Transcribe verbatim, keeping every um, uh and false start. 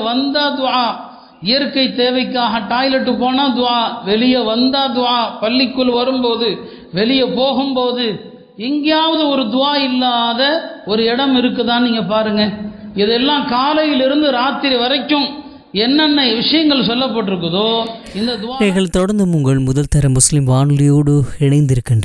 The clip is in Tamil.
வந்தால் துஆ, இயற்கை தேவைக்காக டாய்லெட்டு போனால் துஆ, வெளியே வந்தால் துஆ, பள்ளிக்குள் வரும்போது வெளியே போகும்போது எங்கேயாவது ஒரு துஆ இல்லாத ஒரு இடம் இருக்குதான்னு நீங்கள் பாருங்கள். இதெல்லாம் காலையிலிருந்து ராத்திரி வரைக்கும் என்னென்ன விஷயங்கள் சொல்லப்பட்டிருக்குதோ இந்த துஆ. நீங்கள் தொடர்ந்து உங்கள் முதல் தர முஸ்லிம் வானொலியோடு இணைந்திருக்கின்றீர்கள்.